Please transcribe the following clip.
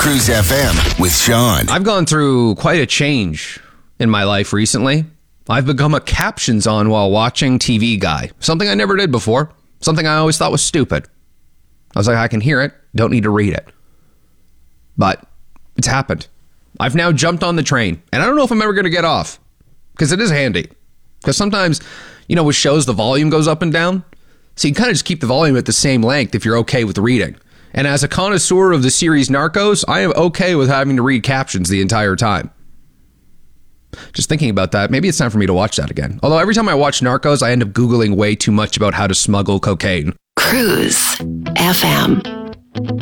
Cruise FM with Sean. I've gone through quite a change in my life recently. I've become a captions on while watching TV guy. Something I never did before. Something I always thought was stupid. I was like, I can hear it, don't need to read it. But it's happened. I've now jumped on the train, and I don't know if I'm ever going to get off, because it is handy. Because sometimes, with shows, the volume goes up and down. So you kind of just keep the volume at the same length if you're okay with reading. And as a connoisseur of the series Narcos, I am okay with having to read captions the entire time. Just thinking about that, maybe it's time for me to watch that again. Although every time I watch Narcos, I end up Googling way too much about how to smuggle cocaine. Cruise FM.